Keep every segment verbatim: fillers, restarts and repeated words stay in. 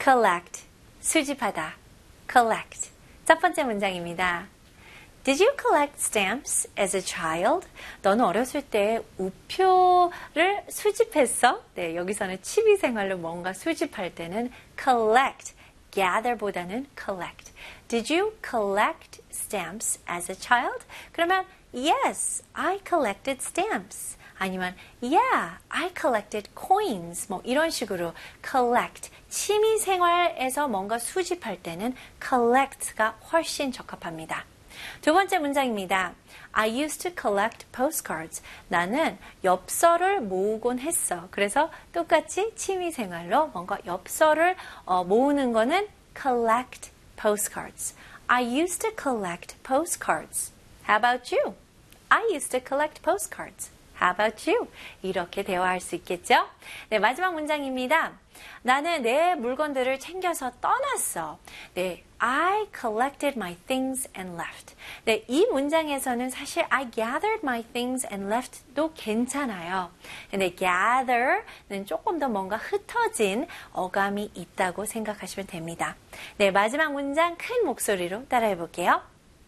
collect, 수집하다, collect. 첫 번째 문장입니다. Did you collect stamps as a child? 너는 어렸을 때 우표를 수집했어? 네, 여기서는 취미생활로 뭔가 수집할 때는 collect, gather보다는 collect. Did you collect stamps as a child? 그러면 yes, I collected stamps. 아니면 yeah, I collected coins. 뭐 이런 식으로 collect, 취미생활에서 뭔가 수집할 때는 collect가 훨씬 적합합니다. 두 번째 문장입니다. I used to collect postcards. 나는 엽서를 모으곤 했어. 그래서 똑같이 취미생활로 뭔가 엽서를 어, 모으는 거는 collect postcards. I used to collect postcards. How about you? I used to collect postcards. How about you? 이렇게 대화할 수 있겠죠? 네, 마지막 문장입니다. 나는 내 물건들을 챙겨서 떠났어. 네, I collected my things and left. 네, 이 문장에서는 사실 I gathered my things and left도 괜찮아요. 근데 gather는 조금 더 뭔가 흩어진 어감이 있다고 생각하시면 됩니다. 네, 마지막 문장 큰 목소리로 따라해 볼게요.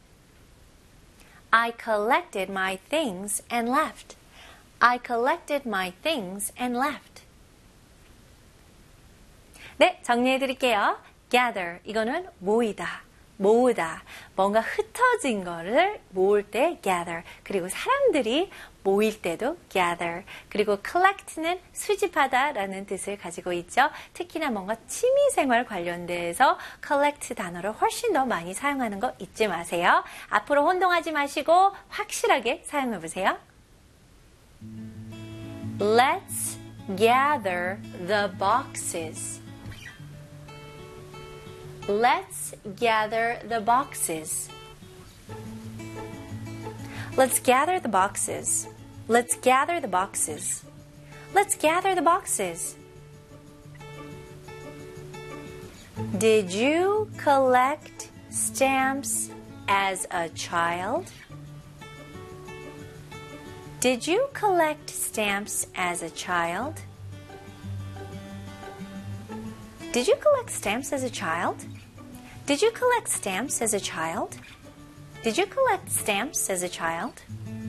I collected my things and left. I collected my things and left. 네, 정리해 드릴게요. gather, 이거는 모이다, 모으다. 뭔가 흩어진 거를 모을 때 gather. 그리고 사람들이 모일 때도 gather. 그리고 collect는 수집하다라는 뜻을 가지고 있죠. 특히나 뭔가 취미생활 관련돼서 collect 단어를 훨씬 더 많이 사용하는 거 잊지 마세요. 앞으로 혼동하지 마시고 확실하게 사용해 보세요. Let's gather the boxes. Let's gather the boxes. Let's gather the boxes. Let's gather the boxes. Let's gather the boxes. Did you collect stamps as a child? Did you collect stamps as a child? Did you collect stamps as a child? Did you collect stamps as a child? Did you collect stamps as a child?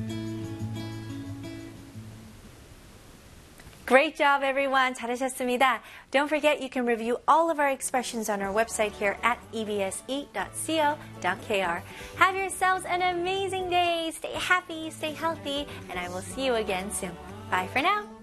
Great job, everyone. 잘하셨습니다. Don't forget you can review all of our expressions on our website here at e b s e dot co dot k r. Have yourselves an amazing day. Stay happy, stay healthy, and I will see you again soon. Bye for now.